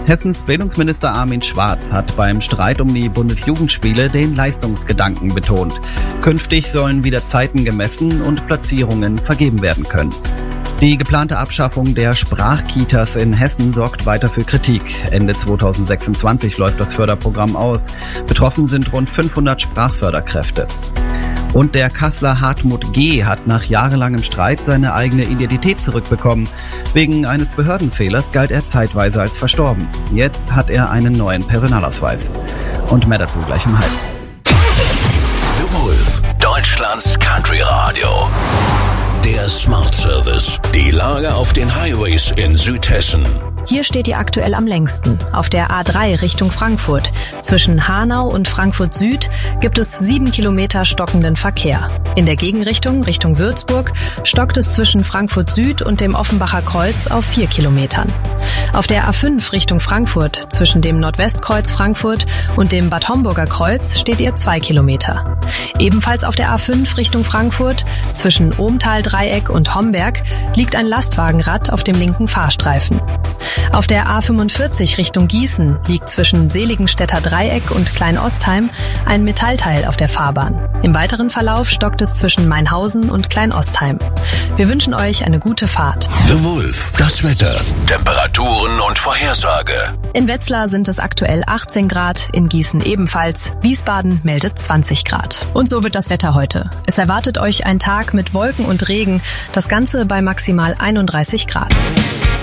Hessens Bildungsminister Armin Schwarz hat beim Streit um die Bundesjugendspiele den Leistungsgedanken betont. Künftig sollen wieder Zeiten gemessen und Platzierungen vergeben werden können. Die geplante Abschaffung der Sprachkitas in Hessen sorgt weiter für Kritik. Ende 2026 läuft das Förderprogramm aus. Betroffen sind rund 500 Sprachförderkräfte. Und der Kasseler Hartmut G. hat nach jahrelangem Streit seine eigene Identität zurückbekommen. Wegen eines Behördenfehlers galt er zeitweise als verstorben. Jetzt hat er einen neuen Personalausweis. Und mehr dazu gleich um 12:30. The Wolf, Deutschlands Country Radio. Der Smart Service. Die Lage auf den Highways in Südhessen. Hier steht ihr aktuell am längsten. Auf der A3 Richtung Frankfurt. Zwischen Hanau und Frankfurt Süd gibt es 7 Kilometer stockenden Verkehr. In der Gegenrichtung, Richtung Würzburg, stockt es zwischen Frankfurt Süd und dem Offenbacher Kreuz auf 4 Kilometern. Auf der A5 Richtung Frankfurt, zwischen dem Nordwestkreuz Frankfurt und dem Bad Homburger Kreuz, steht ihr 2 Kilometer. Ebenfalls auf der A5 Richtung Frankfurt, zwischen Ohmtal-Dreieck und Homberg, liegt ein Lastwagenrad auf dem linken Fahrstreifen. Auf der A45 Richtung Gießen liegt zwischen Seligenstädter Dreieck und Kleinostheim ein Metallteil auf der Fahrbahn. Im weiteren Verlauf stockt es zwischen Mainhausen und Kleinostheim. Wir wünschen euch eine gute Fahrt. The Wolf, das Wetter, Temperaturen und Vorhersage. In Wetzlar sind es aktuell 18 Grad, in Gießen ebenfalls. Wiesbaden meldet 20 Grad. Und so wird das Wetter heute. Es erwartet euch ein Tag mit Wolken und Regen, das Ganze bei maximal 31 Grad.